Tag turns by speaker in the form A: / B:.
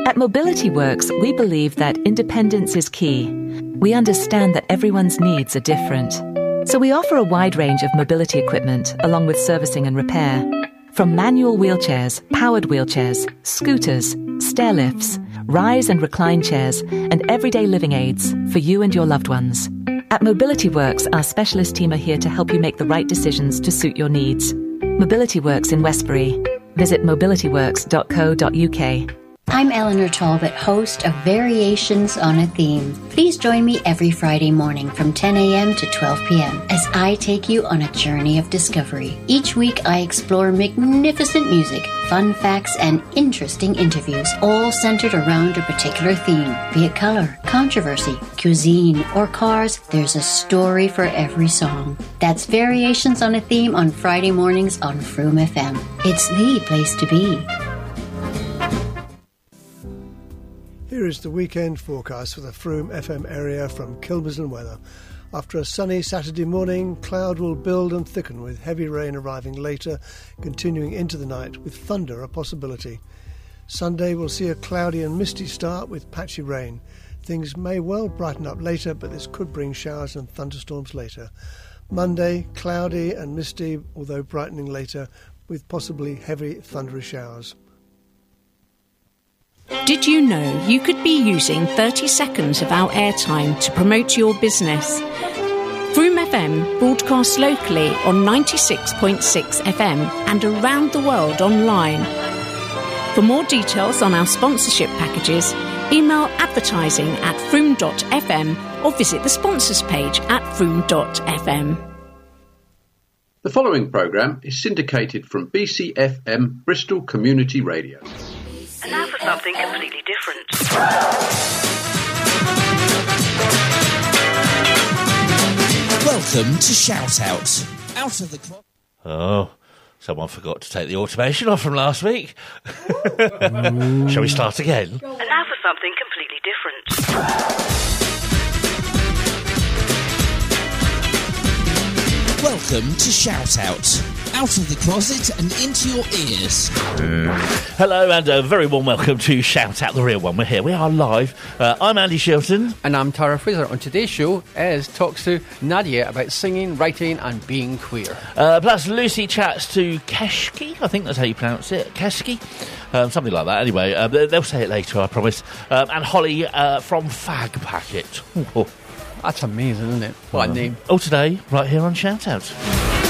A: At Mobility Works, we believe that independence is key. We understand that everyone's needs are different. So we offer a wide range of mobility equipment along with servicing and repair. From manual wheelchairs, powered wheelchairs, scooters, stair lifts, rise and recline chairs, and everyday living aids for you and your loved ones. At Mobility Works, our specialist team are here to help you make the right decisions to suit your needs. Mobility Works in Westbury. Visit mobilityworks.co.uk.
B: I'm Eleanor Talbot, host of Variations on a Theme. Please join me every Friday morning from 10 a.m. to 12 p.m. as I take you on a journey of discovery. Each week I explore magnificent music, fun facts, and interesting interviews, all centered around a particular theme. Be it color, controversy, cuisine, or cars, there's a story for every song. That's Variations on a Theme on Friday mornings on Froome FM. It's the place to be.
C: Here is the weekend forecast for the Froome FM area from Kilmazon Weather. After a sunny Saturday morning, cloud will build and thicken with heavy rain arriving later, continuing into the night with thunder a possibility. Sunday will see a cloudy and misty start with patchy rain. Things may well brighten up later, but this could bring showers and thunderstorms later. Monday, cloudy and misty, although brightening later, with possibly heavy thundery showers.
D: Did you know you could be using 30 seconds of our airtime to promote your business? Froome FM broadcasts locally on 96.6 FM and around the world online. For more details on our sponsorship packages, email advertising@froome.fm or visit the sponsors page at froome.fm.
E: The following programme is syndicated from BCFM Bristol Community Radio.
F: And now for something completely different.
G: Welcome to Shout Out. Out of the clock.
H: Oh, someone forgot to take the automation off from last week. Shall we start again?
F: And now for something completely different.
G: Welcome to Shout Out. Out of the closet and into your ears.
H: Hello and a very warm welcome to Shout Out, the real one. We're here. We are live. I'm Andy Shelton.
I: And I'm Tara Fraser. On today's show, Ez talks to Nadia about singing, writing and being queer.
H: Plus Lucy chats to Keshki. I think that's how you pronounce it. Keshki. Something like that. Anyway, they'll say it later, I promise. And Holly from Fag Packet.
I: That's amazing, isn't it? What a name.
H: All today, right here on Shout Out.